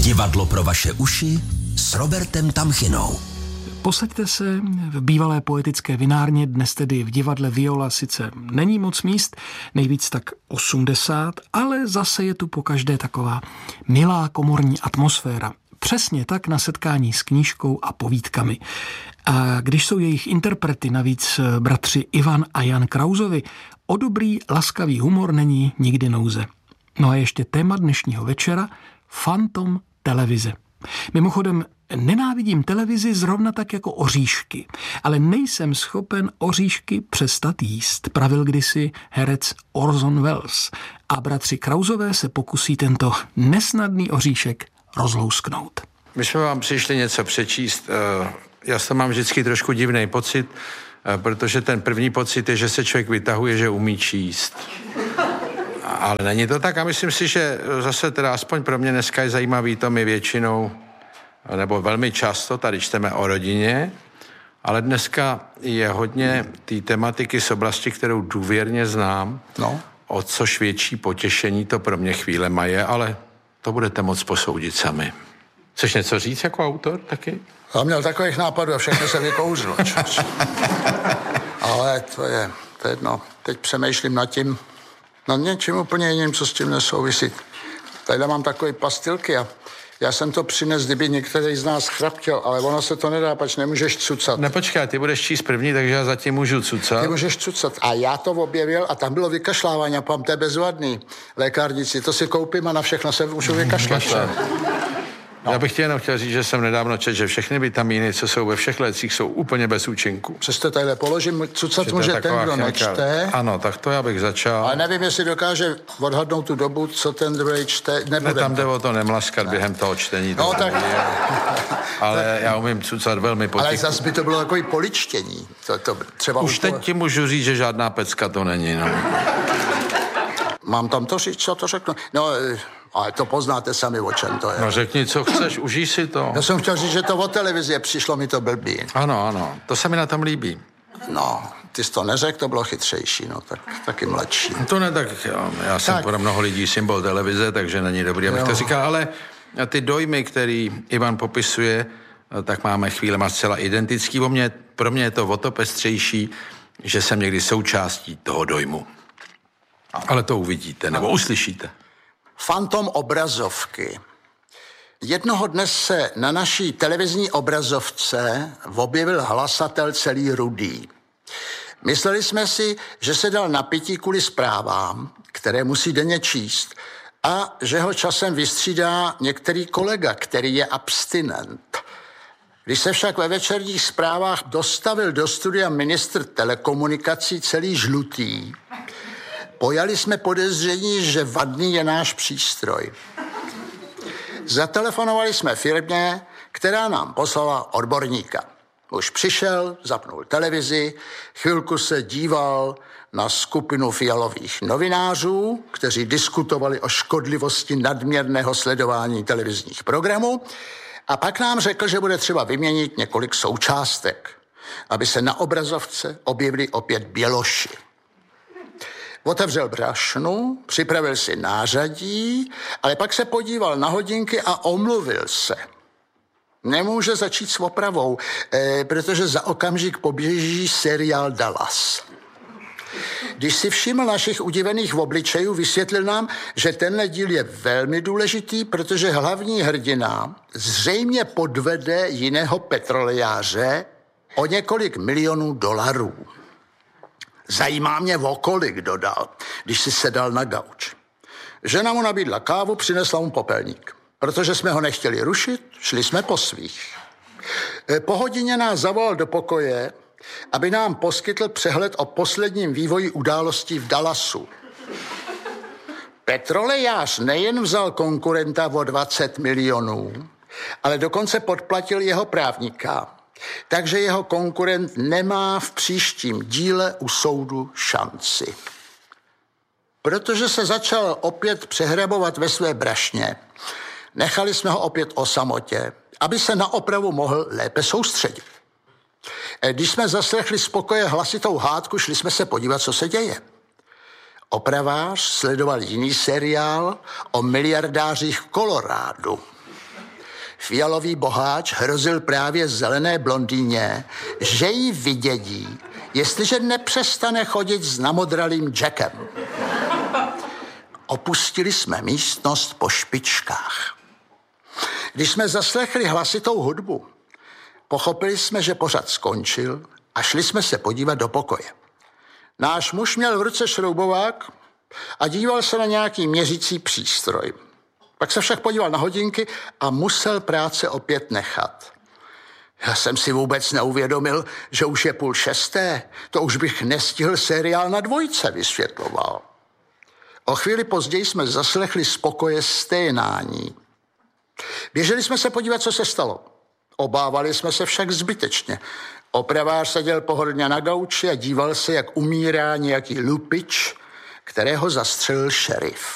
Divadlo pro vaše uši s Robertem Tamchinou. Posaďte se v bývalé poetické vinárně, dnes tedy v divadle Viola sice není moc míst, nejvíc tak 80, ale zase je tu pokaždé taková milá komorní atmosféra. Přesně tak na setkání s knížkou a povídkami. A když jsou jejich interprety navíc bratři Ivan a Jan Krausovi, o dobrý, laskavý humor není nikdy nouze. No a ještě téma dnešního večera – Fantom televize. Mimochodem, nenávidím televizi zrovna tak jako oříšky, ale nejsem schopen oříšky přestat jíst, pravil kdysi herec Orson Welles. A bratři Krausové se pokusí tento nesnadný oříšek rozlousknout. My jsme vám přišli něco přečíst. Já jsem mám vždycky trošku divný pocit, protože ten první pocit je, že se člověk vytahuje, že umí číst. Ale není to tak a myslím si, že zase teda aspoň pro mě dneska je zajímavý to, my většinou, nebo velmi často tady čteme o rodině, ale dneska je hodně té tematiky z oblasti, kterou důvěrně znám, o což větší potěšení to pro mě chvílema je, ale to budete moc posoudit sami. Chceš něco říct jako autor taky? Já měl takových nápadů a všechno se vykouzlo. Ale to je jedno. Teď přemýšlím nad něčím úplně jiným, co s tím nesouvisí. Tady mám takové pastilky a já jsem to přines, kdyby některý z nás chraptěl, ale ono se to nedá, pač nemůžeš cucat. Nepočkej, ty budeš číst první, takže já zatím můžu cucat. Ty můžeš cucat. A já to objevil a tam bylo vykašlávání a pám, to je bezvadný. Lékárnici, to si koupím a na všechno se můžu vykašlat. No. Já bych ti jenom chtěl říct, že jsem nedávno četl, že všechny vitamíny, co jsou ve všech lécích, jsou úplně bez účinku. Přesto tadyhle položím, cucat může ten, kdo nečte. Ano, tak to já bych začal. Ale nevím, jestli dokáže odhadnout tu dobu, co ten druhý čte. Ne, tam jde o to nemlaskat během toho čtení. No tak. Ale já umím cucat velmi potichu. Ale zase by to bylo takový poličtění. To třeba už teď ti můžu říct, že žádná pecka to není. No. Mám tam to říct, co to řeknu? No, ale to poznáte sami, o čem to je. No řekni, co chceš, užij si to. Já jsem chtěl říct, že to o televizi přišlo mi to blbý. Ano, to se mi na tom líbí. No, ty jsi to neřekl, to bylo chytřejší, no, tak taky mladší. To ne, tak já jsem pro mnoho lidí symbol televize, takže není dobrý, abych to říkal, ale ty dojmy, který Ivan popisuje, tak máme chvílema zcela identický. Pro mě je to o to pestřejší, že jsem někdy součástí toho dojmu. Ale to uvidíte, nebo uslyšíte. Fantom obrazovky. Jednoho dne se na naší televizní obrazovce objevil hlasatel celý rudý. Mysleli jsme si, že se dal napití kvůli zprávám, které musí denně číst, a že ho časem vystřídá některý kolega, který je abstinent. Když se však ve večerních zprávách dostavil do studia ministr telekomunikací celý žlutý, pojali jsme podezření, že vadný je náš přístroj. Zatelefonovali jsme firmě, která nám poslala odborníka. Už přišel, zapnul televizi, chvilku se díval na skupinu fialových novinářů, kteří diskutovali o škodlivosti nadměrného sledování televizních programů, a pak nám řekl, že bude třeba vyměnit několik součástek, aby se na obrazovce objevili opět běloši. Otevřel brašnu, připravil si nářadí, ale pak se podíval na hodinky a omluvil se. Nemůže začít s opravou, protože za okamžik poběží seriál Dallas. Když si všiml našich udivených obličejů, vysvětlil nám, že tenhle díl je velmi důležitý, protože hlavní hrdina zřejmě podvede jiného petrolejáře o několik milionů dolarů. Zajímá mě o kolik, dodal, když si sedal na gauč. Žena mu nabídla kávu, přinesla mu popelník. Protože jsme ho nechtěli rušit, šli jsme po svých. Po hodině nás zavolal do pokoje, aby nám poskytl přehled o posledním vývoji událostí v Dallasu. Petrolejář nejen vzal konkurenta o 20 milionů, ale dokonce podplatil jeho právníka. Takže jeho konkurent nemá v příštím díle u soudu šanci. Protože se začal opět přehrabovat ve své brašně, nechali jsme ho opět o samotě, aby se na opravu mohl lépe soustředit. Když jsme zaslechli z pokoje hlasitou hádku, šli jsme se podívat, co se děje. Opravář sledoval jiný seriál o miliardářích v Kolorádu. fialový boháč hrozil právě zelené blondýně, že ji vydědí, jestliže nepřestane chodit s namodralým Jackem. Opustili jsme místnost po špičkách. Když jsme zaslechli hlasitou hudbu, pochopili jsme, že pořad skončil a šli jsme se podívat do pokoje. Náš muž měl v ruce šroubovák a díval se na nějaký měřící přístroj. Pak se však podíval na hodinky a musel práce opět nechat. Já jsem si vůbec neuvědomil, že už je 5:30. To už bych nestihl seriál na 2, vysvětloval. O chvíli později jsme zaslechli z pokoje sténání. Běželi jsme se podívat, co se stalo. Obávali jsme se však zbytečně. Opravář seděl pohodlně na gauči a díval se, jak umírá nějaký lupič, kterého zastřelil šerif.